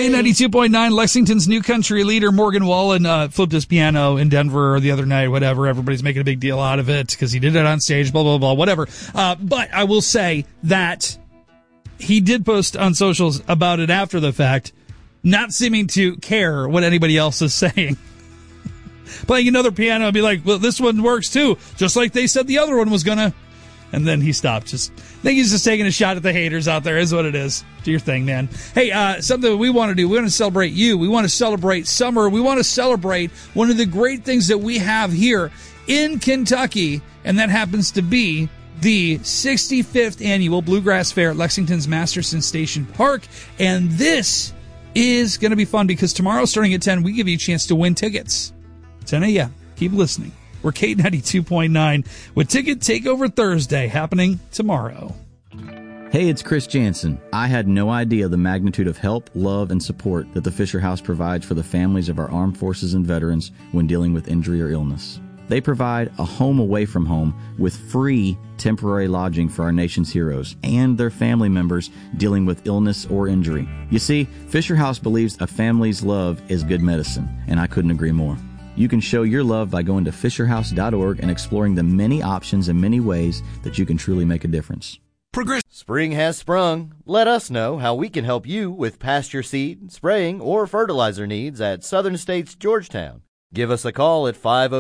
K92.9, Lexington's new country leader, Morgan Wallen, flipped his piano in Denver the other night, whatever. Everybody's making a big deal out of it because he did it on stage, blah, blah, blah, whatever. But I will say that he did post on socials about it after the fact, not seeming to care what anybody else is saying. Playing another piano and be like, well, this one works too, just like they said the other one was gonna. And then he stopped. I think he's just taking a shot at the haters out there, is what it is. Do your thing, man. Hey, something we want to do, we want to celebrate you. We want to celebrate summer. We want to celebrate one of the great things that we have here in Kentucky, and that happens to be the 65th annual Bluegrass Fair at Lexington's Masterson Station Park. And this is going to be fun because tomorrow, starting at 10, we give you a chance to win tickets. 10 a.m. Keep listening. We're K92.9 with Ticket Takeover Thursday happening tomorrow. Hey, it's Chris Jansen. I had no idea the magnitude of help, love, and support that the Fisher House provides for the families of our armed forces and veterans when dealing with injury or illness. They provide a home away from home with free temporary lodging for our nation's heroes and their family members dealing with illness or injury. You see, Fisher House believes a family's love is good medicine, and I couldn't agree more. You can show your love by going to fisherhouse.org and exploring the many options and many ways that you can truly make a difference. Spring has sprung. Let us know how we can help you with pasture seed, spraying, or fertilizer needs at Southern States Georgetown. Give us a call at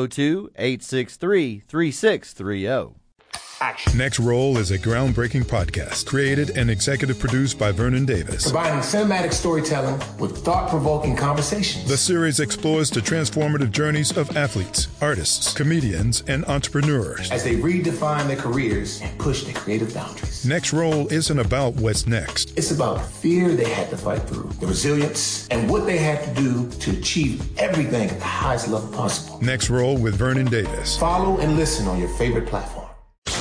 502-863-3630. Action. Next Roll is a groundbreaking podcast created and executive produced by Vernon Davis. Combining cinematic storytelling with thought-provoking conversations. The series explores the transformative journeys of athletes, artists, comedians, and entrepreneurs as they redefine their careers and push their creative boundaries. Next Roll isn't about what's next. It's about the fear they had to fight through, the resilience, and what they had to do to achieve everything at the highest level possible. Next Roll with Vernon Davis. Follow and listen on your favorite platform.